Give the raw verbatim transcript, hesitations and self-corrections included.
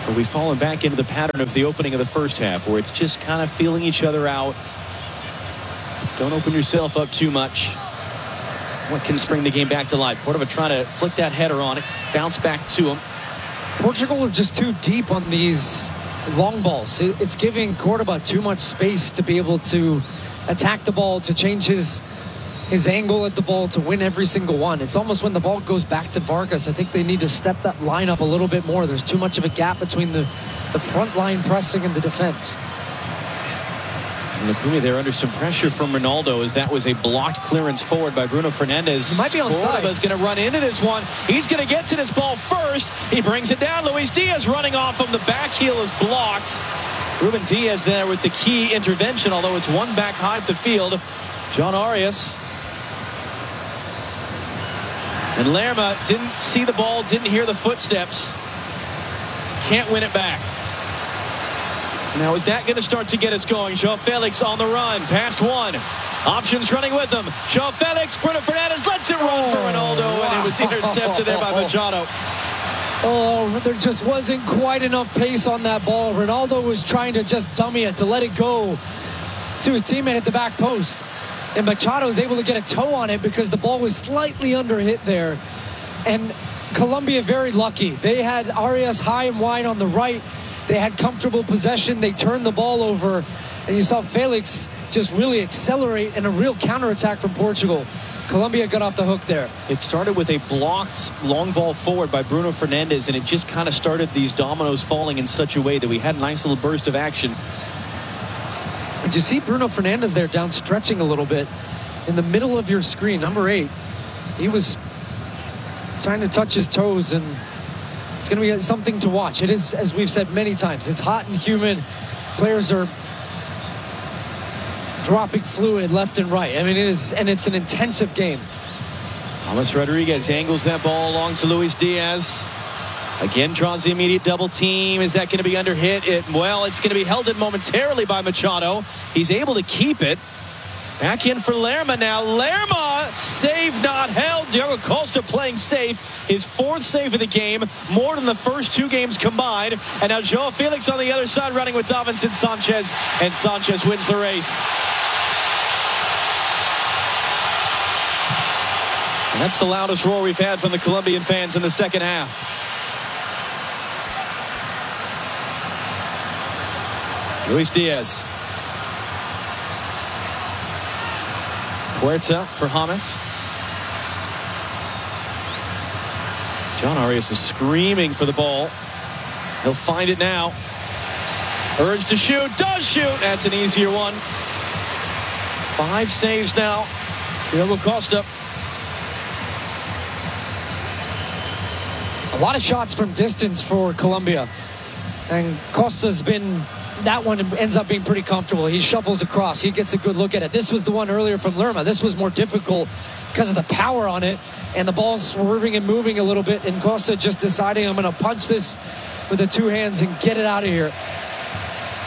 But we've fallen back into the pattern of the opening of the first half, where it's just kind of feeling each other out. Don't open yourself up too much. What can bring the game back to life? Cordova trying to flick that header on it, bounce back to him. Portugal are just too deep on these long balls. It's giving Cordova too much space to be able to attack the ball, to change his his angle at the ball, to win every single one. It's almost when the ball goes back to Vargas, I think they need to step that line up a little bit more. There's too much of a gap between the, the front line pressing and the defense. And Lukumi there under some pressure from Ronaldo, as that was a blocked clearance forward by Bruno Fernandes. He might be onside. Cordova's going to run into this one. He's going to get to this ball first. He brings it down. Luis Diaz running off him. The back heel is blocked. Ruben Diaz there with the key intervention, although it's one back high up the field. John Arias. And Lerma didn't see the ball, didn't hear the footsteps. Can't win it back. Now, is that going to start to get us going? João Felix on the run, past one. Options running with him. João Felix, Bruno Fernandes lets it run for Ronaldo, oh, wow. And it was intercepted there by Machado. Oh, there just wasn't quite enough pace on that ball. Ronaldo was trying to just dummy it, to let it go to his teammate at the back post. And Machado was able to get a toe on it because the ball was slightly under hit there. And Colombia very lucky. They had Arias high and wide on the right. They had comfortable possession. They turned the ball over. And you saw Felix just really accelerate in a real counterattack from Portugal. Colombia got off the hook there. It started with a blocked long ball forward by Bruno Fernandes, and it just kind of started these dominoes falling in such a way that we had a nice little burst of action. Did you see Bruno Fernandes there down stretching a little bit in the middle of your screen, number eight? He was trying to touch his toes, and it's going to be something to watch. It is, as we've said many times, it's hot and humid. Players are dropping fluid left and right. I mean, it is, and it's an intensive game. James Rodriguez angles that ball along to Luis Diaz. Again, draws the immediate double team. Is that going to be under hit? It, well, it's going to be held in momentarily by Machado. He's able to keep it. Back in for Lerma now. Lerma, save not held. Diogo Costa playing safe. His fourth save of the game, more than the first two games combined. And now João Felix on the other side running with Davinson Sanchez. And Sanchez wins the race. And that's the loudest roar we've had from the Colombian fans in the second half. Luis Diaz. Puerta for James. John Arias is screaming for the ball. He'll find it now. Urge to shoot. Does shoot. That's an easier one. Five saves now. Diogo Costa. A lot of shots from distance for Colombia. And Costa's been... that one ends up being pretty comfortable. He shuffles across. He gets a good look at it. This was the one earlier from Lerma. This was more difficult because of the power on it. And the ball swerving and moving a little bit. And Costa just deciding, I'm going to punch this with the two hands and get it out of here.